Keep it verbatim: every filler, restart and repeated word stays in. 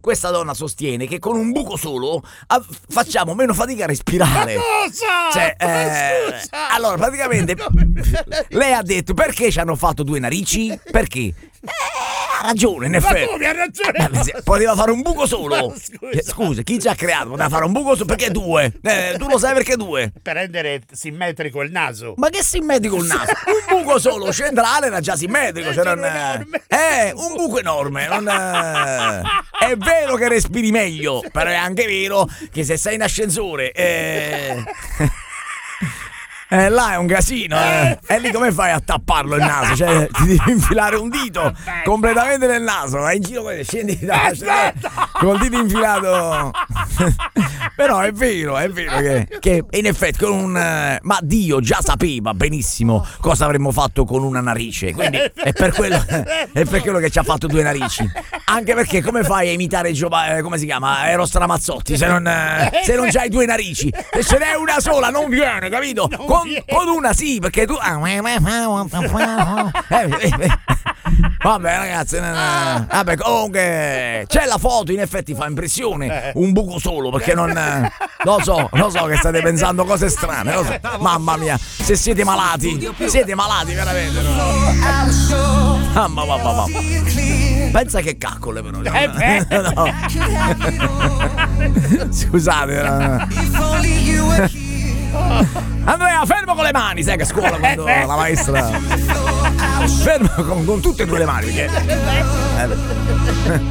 questa donna sostiene che con un buco solo ah, facciamo meno fatica a respirare. Ma cosa? Cioè, eh, Scusa. allora, praticamente lei ha detto perché ci hanno fatto due narici? Perché? Eh, ha ragione, in Ma effetti. come ha ragione? Eh, se- poteva fare un buco solo. Ma scusa. Eh, Scusa, chi ci ha creato? Poteva fare un buco solo. Perché due? Eh, tu lo sai perché due? Per rendere simmetrico il naso. Ma che simmetrico il naso? Un buco solo centrale era già simmetrico. Cioè non, enorme. eh, un buco enorme. Non, eh, è vero che respiri meglio, però è anche vero che se sei in ascensore. Eh, Eh, là è un casino, eh. E lì come fai a tapparlo il naso? Cioè, ti devi infilare un dito completamente nel naso, vai in giro, poi scendi da col dito infilato. Però è vero, è vero che, che in effetti con un eh, ma Dio già sapeva benissimo cosa avremmo fatto con una narice, quindi è per quello, è per quello che ci ha fatto due narici. Anche perché come fai a imitare Giova, eh, come si chiama? Eros Ramazzotti se non, eh, se non c'hai due narici? Se ce n'è una sola non viene, capito? Con, con una sì, perché tu eh, eh, eh. Vabbè ragazzi, no, no. Vabbè, comunque c'è la foto, in effetti fa impressione, un buco solo, perché non lo so, lo so che state pensando cose strane, lo so. Mamma mia, se siete malati, siete malati veramente. No? Mamma, mamma, mamma. Pensa che caccole però. No. Scusate. No. Andrea, fermo con le mani, sai che a scuola quando la maestra fermo con, con tutte e due le mani perché...